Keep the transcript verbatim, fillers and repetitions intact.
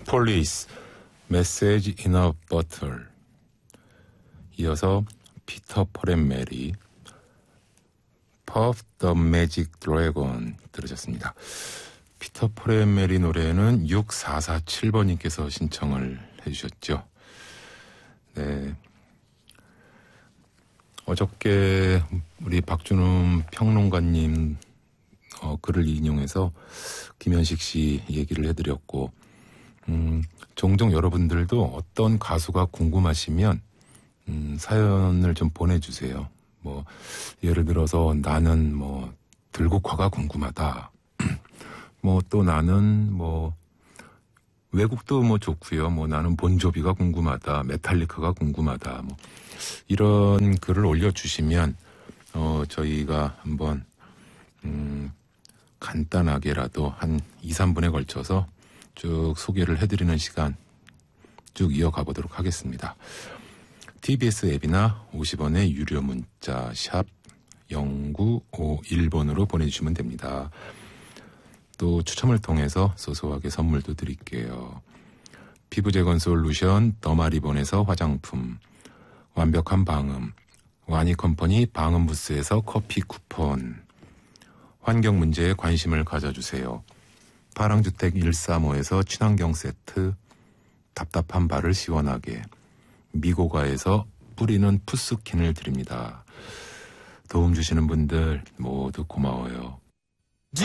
폴리스, 메시지 인 어 버틀. 이어서 피터 폴 앤 메리, 퍼프 더 매직 드래곤 들으셨습니다. 피터 폴 앤 메리 노래는 육사사칠 번님께서 신청을 해주셨죠. 네. 어저께 우리 박준음 평론가님 어, 글을 인용해서 김현식 씨 얘기를 해드렸고, 음, 종종 여러분들도 어떤 가수가 궁금하시면 음, 사연을 좀 보내주세요. 뭐 예를 들어서 나는 뭐 들국화가 궁금하다. 뭐 또 나는 뭐 외국도 뭐 좋고요. 뭐 나는 본조비가 궁금하다. 메탈리카가 궁금하다. 뭐 이런 글을 올려주시면 어 저희가 한번 음 간단하게라도 한 이, 삼 분에 걸쳐서 쭉 소개를 해드리는 시간 쭉 이어가 보도록 하겠습니다. 티비에스 앱이나 오십 원의 유료 문자 샵 공구오일 번으로 보내주시면 됩니다. 또 추첨을 통해서 소소하게 선물도 드릴게요. 피부재건 솔루션 더마리본에서 화장품, 완벽한 방음, 와니컴퍼니 방음부스에서 커피 쿠폰, 환경 문제에 관심을 가져주세요. 파랑주택 일삼오에서 친환경 세트, 답답한 발을 시원하게, 미고가에서 뿌리는 푸스킨을 드립니다. 도움 주시는 분들 모두 고마워요.